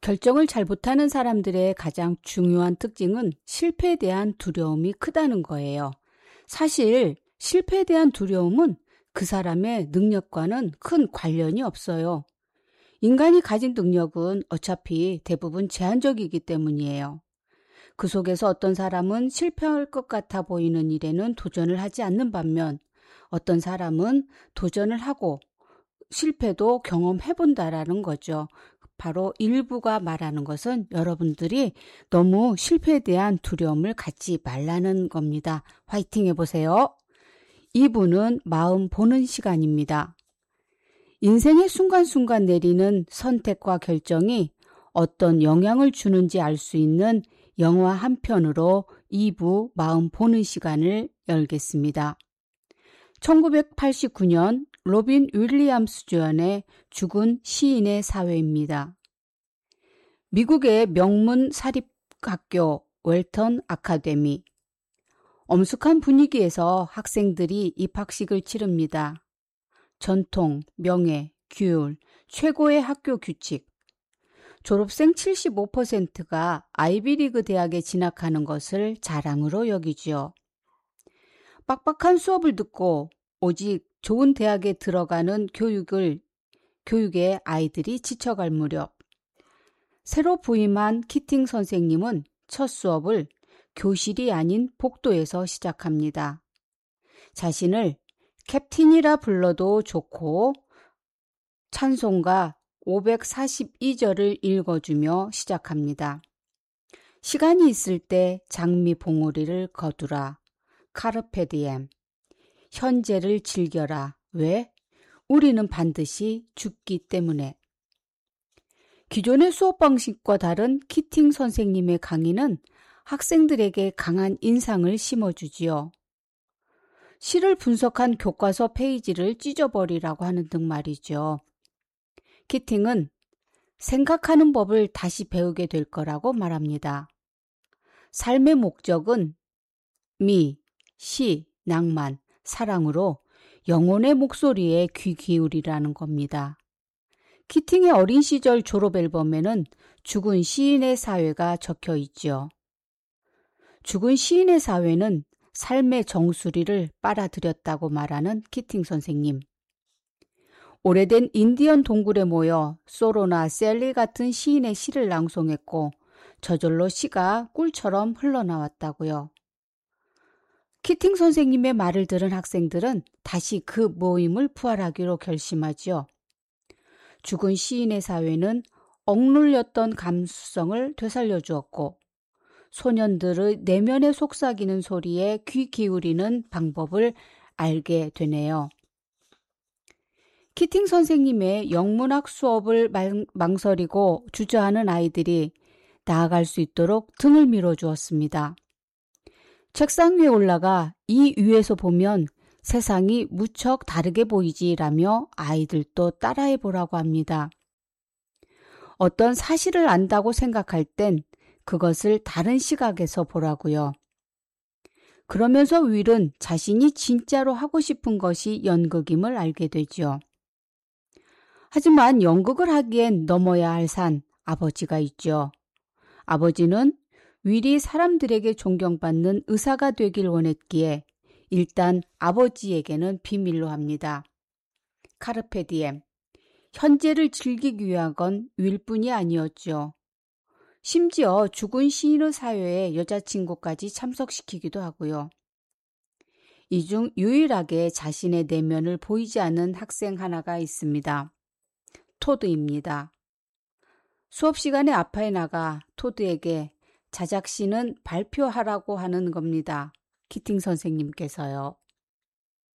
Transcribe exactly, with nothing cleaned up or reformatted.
결정을 잘 못하는 사람들의 가장 중요한 특징은 실패에 대한 두려움이 크다는 거예요. 사실 실패에 대한 두려움은 그 사람의 능력과는 큰 관련이 없어요. 인간이 가진 능력은 어차피 대부분 제한적이기 때문이에요. 그 속에서 어떤 사람은 실패할 것 같아 보이는 일에는 도전을 하지 않는 반면 어떤 사람은 도전을 하고 실패도 경험해본다라는 거죠. 바로 일부가 말하는 것은 여러분들이 너무 실패에 대한 두려움을 갖지 말라는 겁니다. 화이팅 해보세요. 이 부는 마음 보는 시간입니다. 인생의 순간순간 내리는 선택과 결정이 어떤 영향을 주는지 알 수 있는 영화 한 편으로 이 부 마음 보는 시간을 열겠습니다. 천구백팔십구 년 로빈 윌리엄스 주연의 죽은 시인의 사회입니다. 미국의 명문 사립학교 웰턴 아카데미. 엄숙한 분위기에서 학생들이 입학식을 치릅니다. 전통, 명예, 규율, 최고의 학교 규칙. 졸업생 칠십오 퍼센트가 아이비리그 대학에 진학하는 것을 자랑으로 여기지요. 빡빡한 수업을 듣고 오직 좋은 대학에 들어가는 교육을, 교육에 아이들이 지쳐갈 무렵 새로 부임한 키팅 선생님은 첫 수업을 교실이 아닌 복도에서 시작합니다. 자신을 캡틴이라 불러도 좋고 찬송가 오백사십이 절을 읽어주며 시작합니다. 시간이 있을 때 장미 봉오리를 거두라. 카르페 디엠. 현재를 즐겨라. 왜? 우리는 반드시 죽기 때문에. 기존의 수업 방식과 다른 키팅 선생님의 강의는 학생들에게 강한 인상을 심어주지요. 시를 분석한 교과서 페이지를 찢어버리라고 하는 등 말이죠. 키팅은 생각하는 법을 다시 배우게 될 거라고 말합니다. 삶의 목적은 미, 시, 낭만, 사랑으로 영혼의 목소리에 귀 기울이라는 겁니다. 키팅의 어린 시절 졸업 앨범에는 죽은 시인의 사회가 적혀 있죠. 죽은 시인의 사회는 삶의 정수리를 빨아들였다고 말하는 키팅 선생님. 오래된 인디언 동굴에 모여 소로나 셀리 같은 시인의 시를 낭송했고 저절로 시가 꿀처럼 흘러나왔다고요. 키팅 선생님의 말을 들은 학생들은 다시 그 모임을 부활하기로 결심하지요. 죽은 시인의 사회는 억눌렸던 감수성을 되살려 주었고 소년들의 내면에 속삭이는 소리에 귀 기울이는 방법을 알게 되네요. 키팅 선생님의 영문학 수업을 망, 망설이고 주저하는 아이들이 나아갈 수 있도록 등을 밀어주었습니다. 책상 위에 올라가 이 위에서 보면 세상이 무척 다르게 보이지라며 아이들도 따라해보라고 합니다. 어떤 사실을 안다고 생각할 땐 그것을 다른 시각에서 보라고요. 그러면서 윌은 자신이 진짜로 하고 싶은 것이 연극임을 알게 되죠. 하지만 연극을 하기엔 넘어야 할 산, 아버지가 있죠. 아버지는 윌이 사람들에게 존경받는 의사가 되길 원했기에 일단 아버지에게는 비밀로 합니다. 카르페 디엠. 현재를 즐기기 위한 건 윌뿐이 아니었죠. 심지어 죽은 시인의 사회에 여자친구까지 참석시키기도 하고요. 이 중 유일하게 자신의 내면을 보이지 않는 학생 하나가 있습니다. 토드입니다. 수업 시간에 아파에 나가 토드에게 자작시는 발표하라고 하는 겁니다. 키팅 선생님께서요.